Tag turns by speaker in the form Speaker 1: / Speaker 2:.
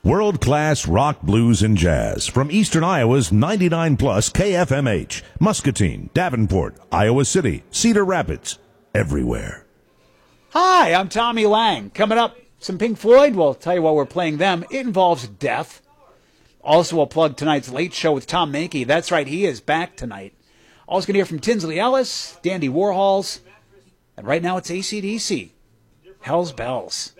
Speaker 1: World-class rock, blues, and jazz from Eastern Iowa's 99 plus KFMH, Muscatine, Davenport, Iowa City, Cedar Rapids, everywhere.
Speaker 2: Hi, I'm Tommy Lang. Coming up, some Pink Floyd. We'll tell you why we're playing them. It involves death. Also, we'll plug tonight's Late Show with Tom Mankey. That's right, he is back tonight. Also going to hear from Tinsley Ellis, Dandy Warhols, and right now it's AC/DC, Hell's Bells.